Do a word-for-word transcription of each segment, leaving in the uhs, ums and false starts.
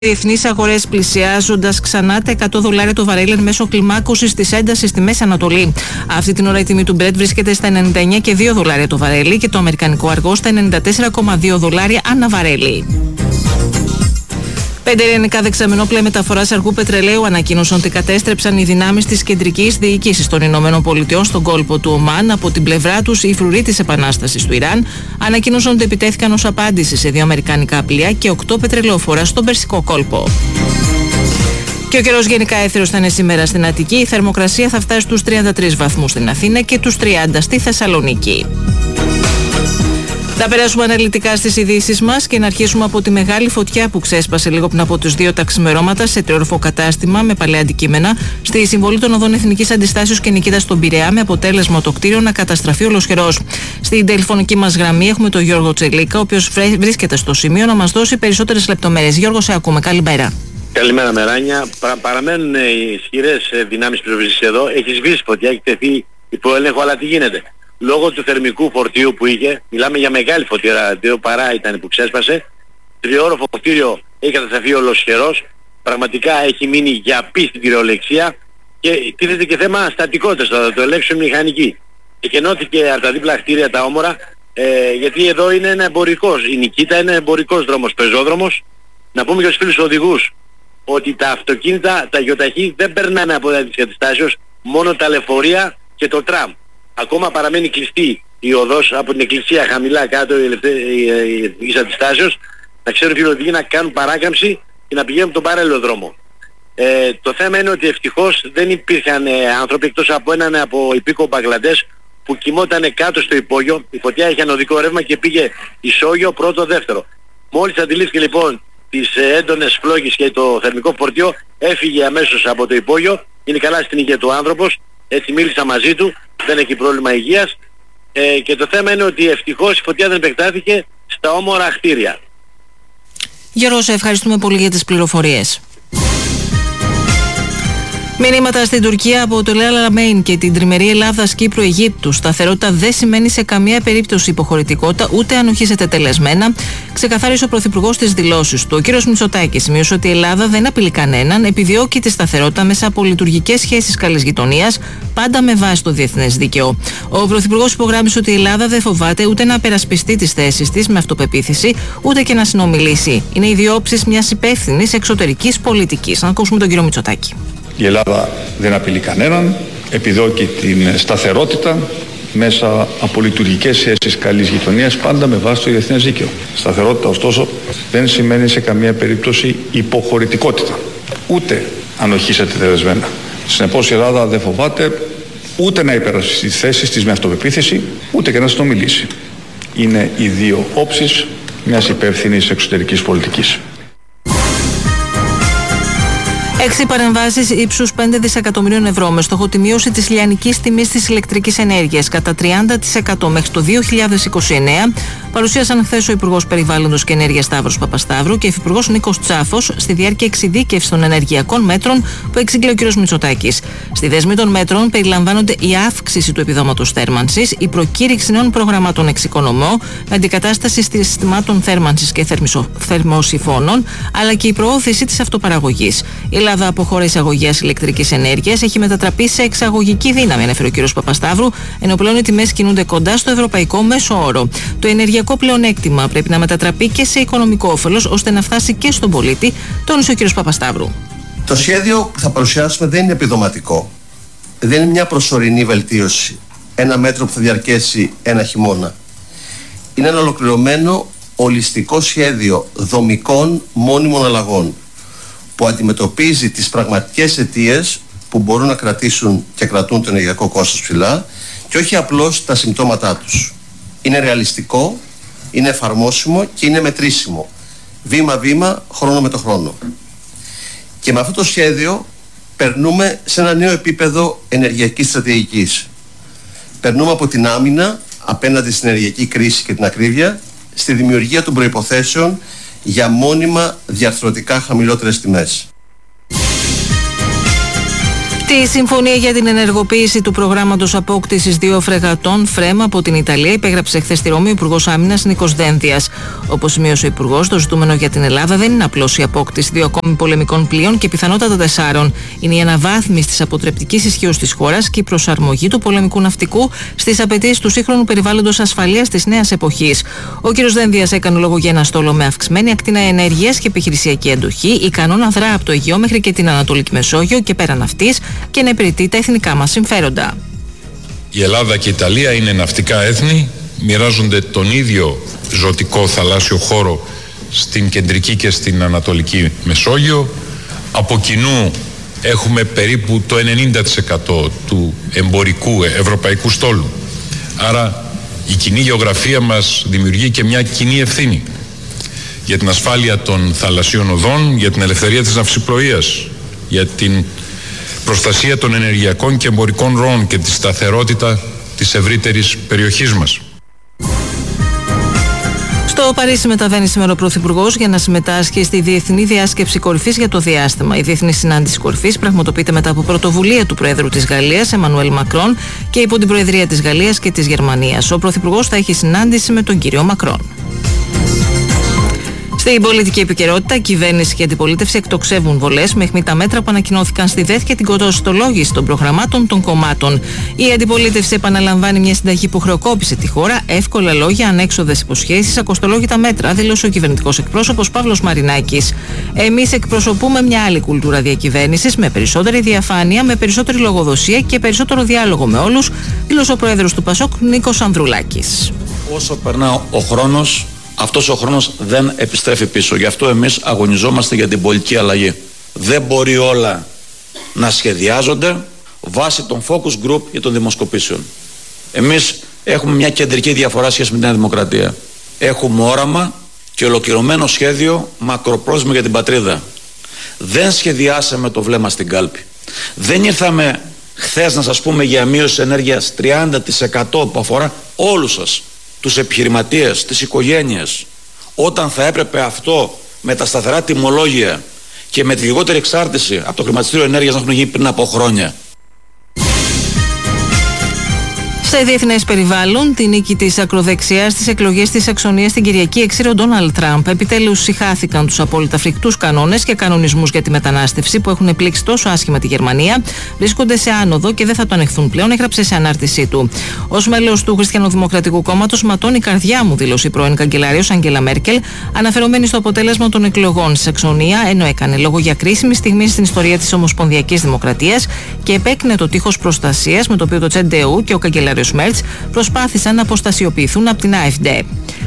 Διεθνείς αγορές πλησιάζοντας ξανά τα εκατό δολάρια το βαρέλι μέσω κλιμάκωσης της έντασης στη Μέση Ανατολή. Αυτή την ώρα η τιμή του Brent βρίσκεται στα ενενήντα εννέα κόμμα δύο δολάρια το βαρέλι και το αμερικανικό αργό στα ενενήντα τέσσερα κόμμα δύο δολάρια ανά βαρέλι. Πέντε ελληνικά δεξαμενόπλαια μεταφοράς αργού πετρελαίου ανακοίνωσαν ότι κατέστρεψαν οι δυνάμεις της κεντρικής διοίκησης των Ηνωμένων Πολιτειών στον κόλπο του Ομάν. Από την πλευρά τους, οι φρουροί της Επανάστασης του Ιράν ανακοίνωσαν ότι επιτέθηκαν ως απάντηση σε δύο αμερικανικά πλοία και οκτώ πετρελαιοφόρα στον Περσικό κόλπο. Και ο καιρός γενικά έθερος θα είναι σήμερα στην Αττική. Η θερμοκρασία θα φτάσει στους τριάντα τρεις βαθμούς στην Αθήνα και τους τριάντα στη Θεσσαλονίκη. Θα περάσουμε αναλυτικά στις ειδήσεις μας και να αρχίσουμε από τη μεγάλη φωτιά που ξέσπασε λίγο πριν από τις δύο τα ξημερώματα σε τριόροφο κατάστημα με παλαιά αντικείμενα στη συμβολή των οδών Εθνικής Αντιστάσεως και Νικήτας στον Πειραιά, με αποτέλεσμα το κτίριο να καταστραφεί ολοσχερός. Στην τηλεφωνική μας γραμμή έχουμε τον Γιώργο Τσελίκα, ο οποίος βρίσκεται στο σημείο να μας δώσει περισσότερες λεπτομέρειες. Γιώργο, σε ακούμε. Καλημέρα. Καλημέρα, Μεράνια. Πα, παραμένουν οι ισχυρές δυνάμεις πυροσβεστικής εδώ. Έχει σβήσει φωτιά, έχει τεθεί υπό έλεγχο, αλλά τι γίνεται? Λόγω του θερμικού φορτίου που είχε, μιλάμε για μεγάλη φωτιά, δύο παρά ήταν που ξέσπασε, τριόροφο κτίριο έχει καταστραφεί ολοσχερός, πραγματικά έχει μείνει γιαπή στην κυριολεξία και τίθεται και θέμα στατικότητας, θα το ελέγξουν μηχανικοί. Εκενώθηκε από τα δίπλα κτίρια τα όμορα, ε, γιατί εδώ είναι ένα εμπορικός, η Νικήτα είναι εμπορικός δρόμος, πεζόδρομος. Να πούμε για τους φίλους οδηγούς ότι τα αυτοκίνητα, τα γιοταχή δεν περνάνε από τα της καταστάσεως, μόνο τα λεωφορεία και το τραμ. Ακόμα παραμένει κλειστή η οδός από την εκκλησία χαμηλά κάτω η Αντιστάσεως. Να ξέρουν οι φιλοδηγοί να κάνουν παράκαμψη και να πηγαίνουν τον παράλληλο δρόμο. Ε, το θέμα είναι ότι ευτυχώς δεν υπήρχαν ε, άνθρωποι εκτός από έναν από υπήκο Μπαγκλαντές που κοιμόταν κάτω στο υπόγειο. Η φωτιά είχε ανωδικό ρεύμα και πήγε ισόγειο πρώτο δεύτερο. Μόλις αντιλήφθηκε λοιπόν τις ε, έντονες φλόγες και το θερμικό φορτίο, έφυγε αμέσως από το υπόγειο. Είναι καλά στην υγεία του άνθρωπος, έτσι μίλησα μαζί του. Δεν έχει πρόβλημα υγείας, ε, και το θέμα είναι ότι ευτυχώς η φωτιά δεν επεκτάθηκε στα όμορα κτίρια. Γιώργο, σε ευχαριστούμε πολύ για τις πληροφορίες. Μηνύματα στην Τουρκία από το Λέλα Λαμέιν και την τριμερή Ελλάδας-Κύπρου-Αιγύπτου. Σταθερότητα δεν σημαίνει σε καμία περίπτωση υποχωρητικότητα, ούτε ανοχή σε τετελεσμένα, ξεκαθάρισε ο Πρωθυπουργός στις δηλώσεις του. Ο κ. Μητσοτάκης σημείωσε ότι η Ελλάδα δεν απειλεί κανέναν, επιδιώκει τη σταθερότητα μέσα από λειτουργικές σχέσεις καλής γειτονίας, πάντα με βάση το διεθνές δίκαιο. Ο Πρωθυπουργός υπογράμμισε ότι η Ελλάδα δεν φοβάται ούτε να περασπιστεί τις θέσεις της με αυτοπεποίθηση, ούτε και να συνομιλήσει. Είναι οι δύο όψεις μιας υπεύθυνης εξωτερικής πολιτικής. Να ακούσουμε τον κ. Μητσοτάκη. Η Ελλάδα δεν απειλεί κανέναν, επιδιώκει την σταθερότητα μέσα από λειτουργικές σχέσεις καλής γειτονίας, πάντα με βάση το διεθνές δίκαιο. Σταθερότητα, ωστόσο, δεν σημαίνει σε καμία περίπτωση υποχωρητικότητα, ούτε ανοχή σε τετελεσμένα. Συνεπώς η Ελλάδα δεν φοβάται ούτε να υπερασπιστεί τις θέσεις της με αυτοπεποίθηση, ούτε και να συνομιλήσει. Είναι οι δύο όψεις μιας υπεύθυνης εξωτερικής πολιτικής. Έξι παρεμβάσεις ύψους πέντε δισεκατομμυρίων ευρώ με στόχο τη μείωση της λιανικής τιμής της ηλεκτρικής ενέργειας κατά τριάντα τοις εκατό μέχρι το δύο χιλιάδες είκοσι εννέα παρουσίασαν χθες ο Υπουργός Περιβάλλοντος και Ενέργειας Σταύρος Παπασταύρου και ο Υφυπουργός Νίκος Τσάφος στη διάρκεια εξειδίκευσης των ενεργειακών μέτρων που εξήγηλε ο κ. Μητσοτάκης. Στη δέσμη των μέτρων περιλαμβάνονται η αύξηση του επιδόματος θέρμανσης, η προκήρυξη νέων προγραμμάτων εξοικονομώ με αντικατάσταση συστημάτων θέρμανσης και θερμοσυφώνων, αλλά και η προώθηση της αυτοπαραγωγής. Η Ελλάδα από χώρα εισαγωγής ηλεκτρικής ενέργειας έχει μετατραπεί σε εξαγωγική δύναμη, ανέφερε ο κ. Παπασταύρου, ενώ πλέον οι τιμές κινούνται κοντά στο ευρωπαϊκό μέσο όρο. Το ενεργειακό πλεονέκτημα πρέπει να μετατραπεί και σε οικονομικό όφελος, ώστε να φτάσει και στον πολίτη, τόνισε ο κ. Παπασταύρου. Το σχέδιο που θα παρουσιάσουμε δεν είναι επιδοματικό. Δεν είναι μια προσωρινή βελτίωση. Ένα μέτρο που θα διαρκέσει ένα χειμώνα. Είναι ένα ολοκληρωμένο ολιστικό σχέδιο δομικών μόνιμων αλλαγών, που αντιμετωπίζει τις πραγματικές αιτίες που μπορούν να κρατήσουν και κρατούν το ενεργειακό κόστος ψηλά και όχι απλώς τα συμπτώματά τους. Είναι ρεαλιστικό, είναι εφαρμόσιμο και είναι μετρήσιμο. Βήμα-βήμα, χρόνο με το χρόνο. Και με αυτό το σχέδιο περνούμε σε ένα νέο επίπεδο ενεργειακής στρατηγικής. Περνούμε από την άμυνα απέναντι στην ενεργειακή κρίση και την ακρίβεια στη δημιουργία των προϋποθέσεων για μόνιμα διαρθρωτικά χαμηλότερες τιμές. Τη συμφωνία για την ενεργοποίηση του προγράμματος απόκτησης δύο φρεγατών ΦΡΕΜ από την Ιταλία υπέγραψε χθες στη Ρώμη ο Υπουργός Άμυνας Νίκος Δένδιας. Όπως σημείωσε ο Υπουργός, το ζητούμενο για την Ελλάδα δεν είναι απλώς η απόκτηση δύο ακόμη πολεμικών πλοίων και πιθανότατα τεσσάρων. Είναι η αναβάθμιση της αποτρεπτικής ισχύως της χώρας και η προσαρμογή του πολεμικού ναυτικού στις απαιτήσεις του σύγχρονου περιβάλλοντος ασφαλείας της νέας εποχής. Ο κ. Δένδιας έκανε λόγο για ένα στόλο με αυξημένη ακτίνα ενέργειας και επιχειρησιακή αντοχή, ικανό να δρά από το Αιγαίο μέχρι και την Ανατολική Μεσόγειο και πέραν αυτής και να υπηρετεί τα εθνικά μας συμφέροντα. Η Ελλάδα και η Ιταλία είναι ναυτικά έθνη, μοιράζονται τον ίδιο ζωτικό θαλάσσιο χώρο στην κεντρική και στην Ανατολική Μεσόγειο. Από κοινού έχουμε περίπου το ενενήντα τοις εκατό του εμπορικού ευρωπαϊκού στόλου. Άρα η κοινή γεωγραφία μας δημιουργεί και μια κοινή ευθύνη για την ασφάλεια των θαλασσίων οδών, για την ελευθερία της ναυσιπλοείας, για την προστασία των ενεργειακών και εμπορικών ροών και τη σταθερότητα της ευρύτερης περιοχής μας. Στο Παρίσι μεταβαίνει σήμερα ο Πρωθυπουργός για να συμμετάσχει στη Διεθνή Διάσκεψη Κορυφής για το διάστημα. Η Διεθνή Συνάντηση Κορυφής πραγματοποιείται μετά από πρωτοβουλία του Προέδρου της Γαλλίας, Εμμανουέλ Μακρόν, και υπό την Προεδρία της Γαλλίας και της Γερμανίας. Ο Πρωθυπουργός θα έχει συνάντηση με τον κύριο Μακρόν. Στην πολιτική επικαιρότητα, κυβέρνηση και αντιπολίτευση εκτοξεύουν βολές με αιχμή τα μέτρα που ανακοινώθηκαν στη ΔΕΘ και την κοστολόγηση των προγραμμάτων των κομμάτων. Η αντιπολίτευση επαναλαμβάνει μια συνταγή που χρεοκόπησε τη χώρα, εύκολα λόγια, ανέξοδες υποσχέσεις, ακοστολόγητα μέτρα, δήλωσε ο κυβερνητικός εκπρόσωπος Παύλος Μαρινάκης. Εμείς εκπροσωπούμε μια άλλη κουλτούρα διακυβέρνησης, με περισσότερη διαφάνεια, με περισσότερη λογοδοσία και περισσότερο διάλογο με όλους, δήλωσε ο πρόεδρος του ΠΑΣΟΚ Νίκος Ανδρουλάκης. Όσο περνά ο χρόνος, αυτός ο χρόνος δεν επιστρέφει πίσω. Γι' αυτό εμείς αγωνιζόμαστε για την πολιτική αλλαγή. Δεν μπορεί όλα να σχεδιάζονται βάσει των focus group ή των δημοσκοπήσεων. Εμείς έχουμε μια κεντρική διαφορά σχέση με την Νέα Δημοκρατία. Έχουμε όραμα και ολοκληρωμένο σχέδιο μακροπρόθεσμο για την πατρίδα. Δεν σχεδιάσαμε το βλέμμα στην κάλπη. Δεν ήρθαμε χθες να σας πούμε για μείωση ενέργειας τριάντα τοις εκατό που αφορά όλους σας, τους επιχειρηματίες, τις οικογένειες, όταν θα έπρεπε αυτό με τα σταθερά τιμολόγια και με τη λιγότερη εξάρτηση από το χρηματιστήριο ενέργειας να έχουν γίνει πριν από χρόνια. Σε διεθνές περιβάλλον, τη νίκη της ακροδεξιάς στις εκλογές της Σαξονίας την Κυριακή εξήρε ο Ντόναλντ Τραμπ. Επιτέλους συχάθηκαν τους απόλυτα φρικτούς κανόνες και κανονισμούς για τη μετανάστευση που έχουν πλήξει τόσο άσχημα τη Γερμανία. Βρίσκονται σε άνοδο και δεν θα το ανεχθούν πλέον, έγραψε σε ανάρτησή του. Ως μέλος του Χριστιανοδημοκρατικού Κόμματος, ματώνει η καρδιά μου, δήλωσε η πρώην καγκελάριος Αγγέλα Μέρκελ, αναφερόμενη στο αποτέλεσμα των εκλογών στη Σαξονία, ενώ έκανε λόγο για κρίσιμη στιγμή στην ιστορία της Ομοσπονδιακής Δημοκρατίας και επέκρινε το τείχος προστασίας με το οποίο το Τσεντεού και ο καγκελάριος Μέρτς προσπάθησαν να αποστασιοποιηθούν από την AfD.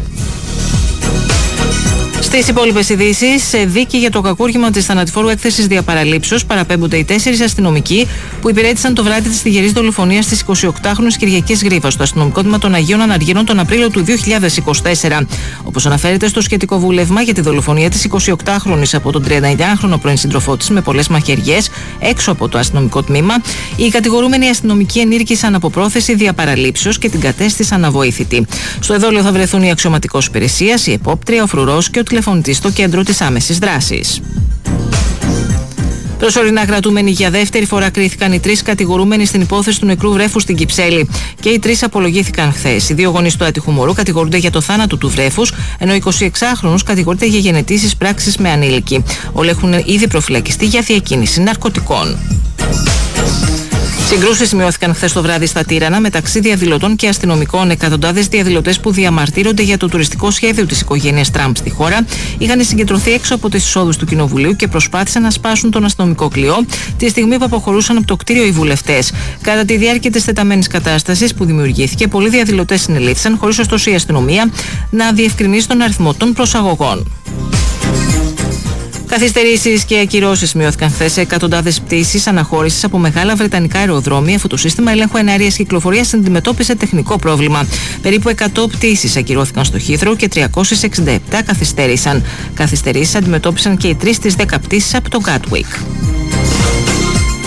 Στις υπόλοιπες ειδήσεις, σε δίκη για το κακούργημα της θανατηφόρου έκθεσης διαπαραλήψεως παραπέμπονται οι τέσσερις αστυνομικοί που υπηρέτησαν το βράδυ της τυχερής δολοφονίας της εικοσιοκτάχρονης Κυριακής Γρίβας στο αστυνομικό τμήμα των Αγίων Αναργύρων τον Απρίλιο του δύο χιλιάδες είκοσι τέσσερα. Όπως αναφέρεται στο σχετικό βούλευμα για τη δολοφονία της εικοσιοκτάχρονης από τον τριανταεννιάχρονο πρώην σύντροφό της με πολλές μαχαιριές έξω από το αστυνομικό τμήμα, οι κατηγορούμενοι αστυνομικοί ενήργησαν από πρόθεση διαπαραλήψεως και την κατέστησαν αβοήθητη. Στο εδόλιο θα βρεθούν η αξιωματικός υπηρεσίας, η επόπτρια, ο φρουρός και ο τηλεφωνητής στο κέντρο της άμεσης δράσης. Προσωρινά κρατούμενοι για δεύτερη φορά κρίθηκαν οι τρεις κατηγορούμενοι στην υπόθεση του νεκρού βρέφου στην Κυψέλη. Και οι τρεις απολογήθηκαν χθες. Οι δύο γονείς του άτυχου μωρού κατηγορούνται για το θάνατο του βρέφους, ενώ ο εικοσιεξάχρονος κατηγορείται για γενετήσεις πράξεις με ανήλικη. Όλοι έχουν ήδη προφυλακιστεί για διακίνηση ναρκωτικών. Συγκρούσεις σημειώθηκαν χθες το βράδυ στα Τύρανα μεταξύ διαδηλωτών και αστυνομικών. Εκατοντάδες διαδηλωτές που διαμαρτύρονται για το τουριστικό σχέδιο της οικογένειας Τραμπ στη χώρα είχαν συγκεντρωθεί έξω από τις εισόδους του Κοινοβουλίου και προσπάθησαν να σπάσουν τον αστυνομικό κλειό τη στιγμή που αποχωρούσαν από το κτίριο οι βουλευτές. Κατά τη διάρκεια της τεταμένης κατάστασης που δημιουργήθηκε, πολλοί διαδηλωτές συνελήφθησαν, χωρίς ωστόσο η αστυνομία να διευκρινίσει τον αριθμό των προσαγωγών. Καθυστερήσεις και ακυρώσεις σημειώθηκαν χθες σε εκατοντάδες πτήσεις αναχώρησης από μεγάλα βρετανικά αεροδρόμια, αφού το σύστημα ελέγχου εναέριας κυκλοφορίας αντιμετώπισε τεχνικό πρόβλημα. Περίπου εκατό πτήσεις ακυρώθηκαν στο Heathrow και τριακόσιες εξήντα επτά καθυστέρησαν. Καθυστερήσεις αντιμετώπισαν και οι τρεις στις δέκα πτήσεις από το Gatwick.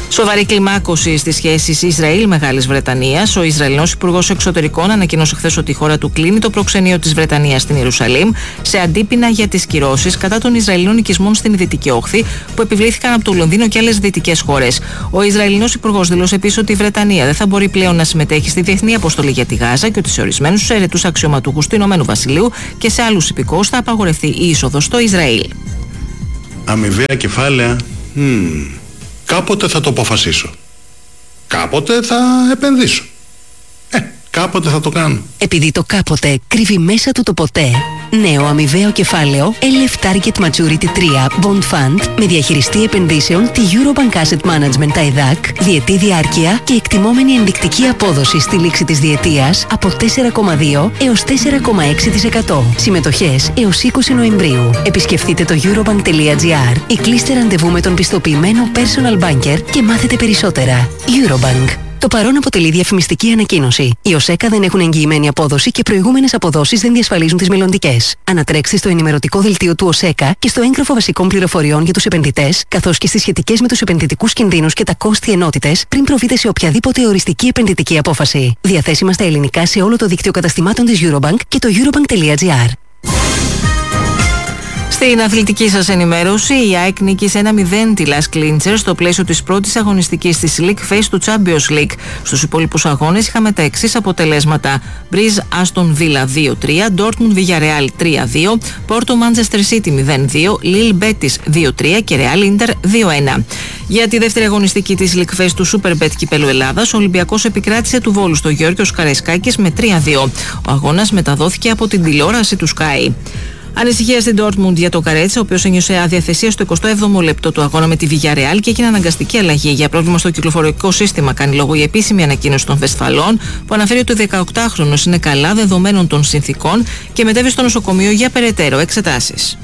Σοβαρή κλιμάκωση στις σχέσεις Ισραήλ-Μεγάλης Βρετανίας. Ο Ισραηλινός Υπουργός Εξωτερικών ανακοίνωσε χθες ότι η χώρα του κλείνει το προξενείο της Βρετανίας στην Ιερουσαλήμ σε αντίπεινα για τις κυρώσεις κατά των Ισραηλινών οικισμών στην Δυτική Όχθη που επιβλήθηκαν από το Λονδίνο και άλλες δυτικές χώρες. Ο Ισραηλινός Υπουργός δήλωσε επίσης ότι η Βρετανία δεν θα μπορεί πλέον να συμμετέχει στη διεθνή αποστολή για τη Γάζα και ότι σε ορισμένους αιρετούς αξιωματούχους του Ηνωμένου Βασιλείου και σε άλλους υπηκόους θα απαγορευτεί η είσοδος στο Ισραήλ. Αμοιβαία κεφάλαια. Hmm. Κάποτε θα το αποφασίσω. Κάποτε θα επενδύσω. Ε, κάποτε θα το κάνω. Επειδή το κάποτε κρύβει μέσα του το ποτέ, νέο αμοιβαίο κεφάλαιο ελ εφ Target Maturity τρία Bond Fund με διαχειριστή επενδύσεων τη Eurobank Asset Management τα ΕΔΑΚ, διετή διάρκεια και εκτιμόμενη ενδεικτική απόδοση στη λήξη της διετίας από τέσσερα κόμμα δύο έως τέσσερα κόμμα έξι τοις εκατό. Συμμετοχές έως είκοσι Νοεμβρίου. Επισκεφτείτε το eurobank.gr ή κλείστε ραντεβού με τον πιστοποιημένο personal banker και μάθετε περισσότερα. Eurobank. Το παρόν αποτελεί διαφημιστική ανακοίνωση. Οι ΟΣΕΚΑ δεν έχουν εγγυημένη απόδοση και προηγούμενες αποδόσεις δεν διασφαλίζουν τις μελλοντικές. Ανατρέξτε στο ενημερωτικό δελτίο του ΟΣΕΚΑ και στο έγγραφο βασικών πληροφοριών για τους επενδυτές, καθώς και στις σχετικές με τους επενδυτικούς κινδύνους και τα κόστη ενότητες πριν προβείτε σε οποιαδήποτε οριστική επενδυτική απόφαση. Διαθέσιμα στα ελληνικά σε όλο το δίκτυο καταστημάτων της Eurobank και το eurobank.gr. Στην αθλητική σας ενημέρωση, η ΑΕΚ νίκησε ένα μηδέν τη Las Clinchers στο πλαίσιο της πρώτης αγωνιστικής της League Phase του Champions League. Στους υπόλοιπους αγώνες είχαμε τα εξής αποτελέσματα: Breeze Aston Villa δύο τρία, Dortmund Villarreal τρία δύο, Porto Manchester City μηδέν δύο, Lille Betis δύο τρία και Real Inter δύο ένα. Για τη δεύτερη αγωνιστική της League Phase του Superbet Κυπέλλου Ελλάδας, ο Ολυμπιακός επικράτησε του Βόλου στο Γιώργος Καραϊσκάκης με τρία δύο. Ο αγώνας μεταδόθηκε από την τηλεόραση του Sky. Ανησυχία στην Dortmund για το Καρέτσα, ο οποίος ένιωσε αδιαθεσία στο εικοστό έβδομο λεπτό του αγώνα με τη Villarreal και έγινε αναγκαστική αλλαγή για πρόβλημα στο κυκλοφοριακό σύστημα. Κάνει λόγο η επίσημη ανακοίνωση των Βεσφαλών, που αναφέρει ότι ο δεκαοκτάχρονος είναι καλά δεδομένων των συνθήκων και μετέβη στο νοσοκομείο για περαιτέρω εξετάσεις.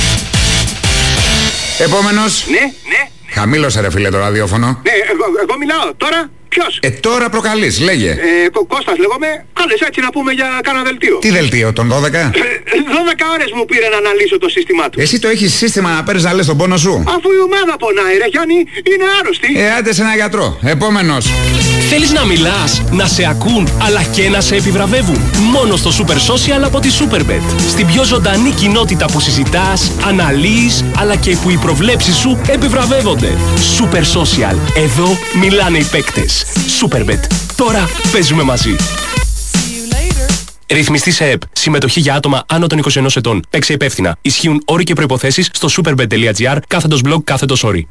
Επόμενος. Ναι, ναι. Χαμήλωσε ρε φίλε το ραδιόφωνο. Ναι, εγώ, εγώ μιλάω τώρα. Ποιος? Ε, τώρα προκαλείς, λέγε. Ε, Κω- Κώστας λέγομαι. Κάλες έτσι να πούμε για κάνα δελτίο. Τι δελτίο, τον δώδεκα? Ε, δώδεκα ώρες μου πήρε να αναλύσω το σύστημά του. Εσύ το έχεις σύστημα να παίρνεις να λες τον πόνο σου? Αφού η ομάδα πονάει ρε Γιάννη, είναι άρρωστη. Ε, άντε σε ένα γιατρό. Επόμενος. Θέλεις να μιλάς, να σε ακούν, αλλά και να σε επιβραβεύουν? Μόνο στο Super Social από τη Superbet. Στην πιο ζωντανή κοινότητα που συζητάς, αναλύεις, αλλά και που οι προβλέψεις σου επιβραβεύονται. Super Social. Εδώ μιλάνε οι παίκτες. Superbet. Τώρα παίζουμε μαζί. Ρυθμιστή σε ΕΠ. Συμμετοχή για άτομα άνω των είκοσι ενός ετών. Παίξε υπεύθυνα. Ισχύουν όροι και προϋποθέσεις στο superbet.gr κάθετος blog κάθετος όροι.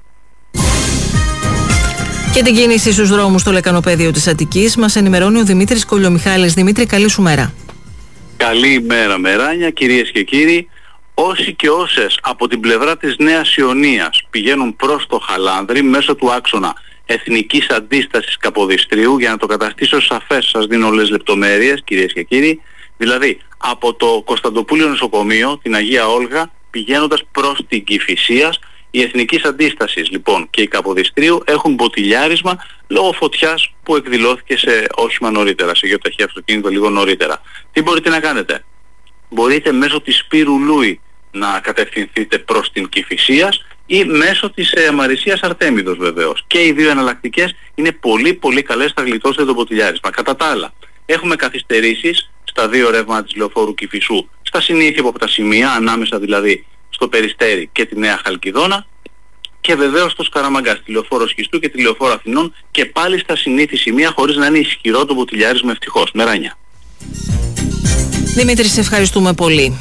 Και την κίνηση στους δρόμους στο λεκανοπέδιο της Αττικής μας ενημερώνει ο Δημήτρης Κολιομιχάλης. Δημήτρη, καλή σου μέρα. Καλή μέρα Μεράνια, κυρίες και κύριοι. Όσοι και όσες από την πλευρά της Νέας Ιωνίας πηγαίνουν προς το Χαλάνδρη μέσω του άξονα Εθνικής Αντίστασης Καποδιστρίου, για να το καταστήσω σαφές σας δίνω όλες λεπτομέρειες κυρίες και κύριοι, δηλαδή από το Κωνσταντοπούλιο Νοσοκομείο, την Αγία Όλγα, πηγαίνοντας προς την Κηφισίας, οι Εθνικής Αντίστασης λοιπόν και η Καποδιστρίου έχουν μποτιλιάρισμα λόγω φωτιάς που εκδηλώθηκε σε όχημα νωρίτερα, σε γεωταχή αυτοκίνητο λίγο νωρίτερα. Τι μπορείτε να κάνετε? Μπορείτε μέσω της Σπύρου Λούι να κατευθυνθείτε προς την Κηφισίας ή μέσω της ε, Μαρισίας Αρτέμιδος βεβαίως. Και οι δύο εναλλακτικές είναι πολύ πολύ καλές, θα γλιτώσετε το μποτιλιάρισμα. Κατά τα άλλα, έχουμε καθυστερήσεις στα δύο ρεύματα της λεωφόρου Κηφισού, στα συνήθεια από τα σημεία, ανάμεσα δηλαδή στο Περιστέρι και τη Νέα Χαλκιδόνα, και βεβαίως στο Σκαραμαγκά, στη λεωφόρο Σχιστού και τη λεωφόρο Αθηνών, και πάλι στα συνήθεια σημεία, χωρίς να είναι ισχυρό το μποτιλιάρισμα, ευτυχώς. Μεράνια. Δημήτρη, σε ευχαριστούμε πολύ.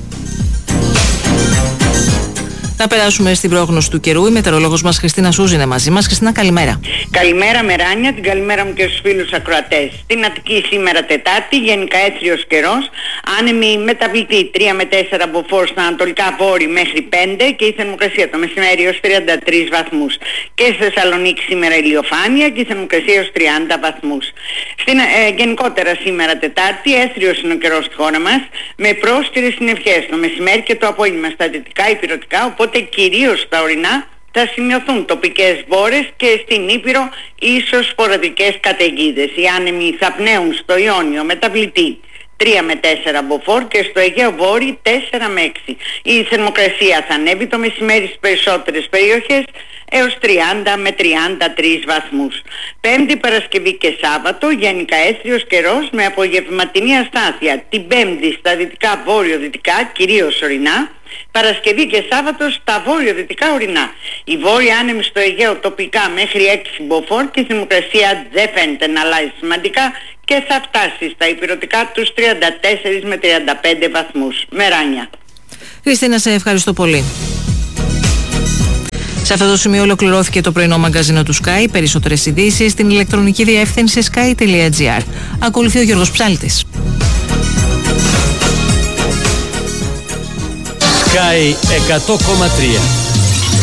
Να περάσουμε στην πρόγνωση του καιρού. Η μετεωρολόγος μας Χριστίνα Σούζη είναι μαζί μας. Χριστίνα, καλημέρα. Καλημέρα Μεράνια, την καλημέρα μου και στους φίλους ακροατές. Στην Αττική σήμερα Τετάρτη, γενικά έθριος καιρός, άνεμη μεταβλητή τρία με τέσσερα μποφόρ στα ανατολικά βόρη μέχρι πέντε και η θερμοκρασία το μεσημέρι έως τριάντα τρεις βαθμούς. Και στη Θεσσαλονίκη σήμερα ηλιοφάνεια και η θερμοκρασία έως τριάντα βαθμούς. Στην, ε, γενικότερα σήμερα Τετάρτη, έθριος είναι ο καιρός στη χώρα μας, με πρόσκαιρες συννεφιές το μεσημέρι και το απόγευμα στα δυτικά υπηρετικά, οπότε κυρίως στα ορεινά θα σημειωθούν τοπικές βόρες και στην Ήπειρο ίσως σποραδικές καταιγίδες. Οι άνεμοι θα πνέουν στο Ιόνιο μεταβλητή τρία με τέσσερα μποφόρ και στο Αιγαίο Βόρειο τέσσερα με έξι. Η θερμοκρασία θα ανέβει το μεσημέρι στις περισσότερες περιοχές έως τριάντα με τριάντα τρεις βαθμούς. Πέμπτη, Παρασκευή και Σάββατο γενικά έθριος καιρός με απογευματινή αστάθεια. Την Πέμπτη στα δυτικά βόρειο-δυτικά, κυρίως ορεινά. Παρασκευή και Σάββατο στα βόρειο-δυτικά ορεινά. Η βόρεια άνεμη στο Αιγαίο τοπικά μέχρι έξι μποφόρ και η θερμοκρασία δεν φαίνεται να αλλάζει σημαντικά και θα φτάσει στα ηπειρωτικά τους τριάντα τέσσερα με τριάντα πέντε βαθμούς. Μεράνια. Χριστίνα, σε ευχαριστώ πολύ. Σε αυτό το σημείο ολοκληρώθηκε το πρωινό μαγκαζίνο του Sky. Περισσότερες ειδήσεις στην ηλεκτρονική διεύθυνση sky τελεία gr. Ακολουθεί ο Γιώργος Ψάλτης. Sky εκατό κόμμα τρία.